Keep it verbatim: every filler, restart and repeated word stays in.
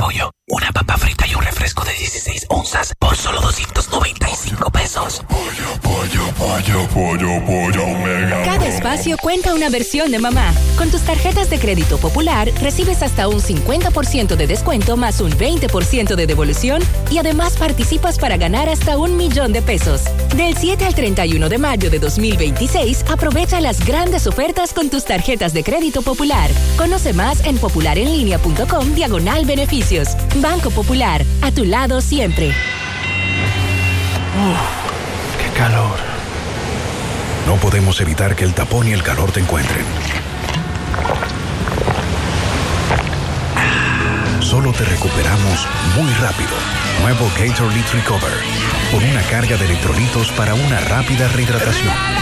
pollo, una papa frita y un refresco de dieciséis onzas por solo doscientos noventa y cinco pesos. Pollo, pollo, pollo, pollo, pollo, Mega. Cada espacio cuenta una versión de mamá. Con tus tarjetas de crédito Popular, recibes hasta un cincuenta por ciento de descuento más un veinte por ciento de devolución y además participas para ganar hasta un millón de pesos. Del siete al treinta y uno de mayo de dos mil veintiséis, aprovecha las grandes ofertas con tus tarjetas de crédito Popular. Conoce más en popularenlinea.com diagonal beneficios. Banco Popular, a tu lado siempre. Uf, qué calor. No podemos evitar que el tapón y el calor te encuentren. Solo te recuperamos muy rápido. Nuevo Gatorade Recover, con una carga de electrolitos para una rápida rehidratación.